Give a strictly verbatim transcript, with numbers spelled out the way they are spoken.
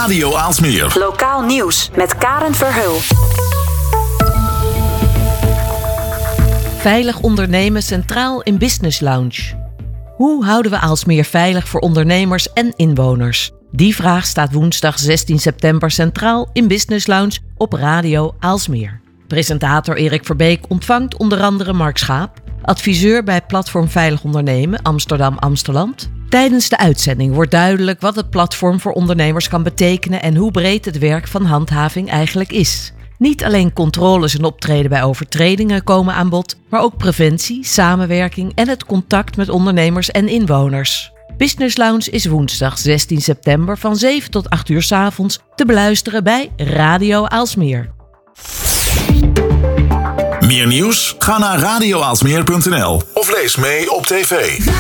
Radio Aalsmeer. Lokaal nieuws met Karen Verheul. Veilig ondernemen centraal in Business Lounge. Hoe houden we Aalsmeer veilig voor ondernemers en inwoners? Die vraag staat woensdag zestien september centraal in Business Lounge op Radio Aalsmeer. Presentator Erik Verbeek ontvangt onder andere Mark Schaap, adviseur bij Platform Veilig Ondernemen Amsterdam-Amsteland. Tijdens de uitzending wordt duidelijk wat het platform voor ondernemers kan betekenen en hoe breed het werk van handhaving eigenlijk is. Niet alleen controles en optreden bij overtredingen komen aan bod, maar ook preventie, samenwerking en het contact met ondernemers en inwoners. Business Lounge is woensdag zestien september van zeven tot acht uur 's avonds te beluisteren bij Radio Aalsmeer. Meer nieuws? Ga naar radio aalsmeer punt n l of lees mee op tv.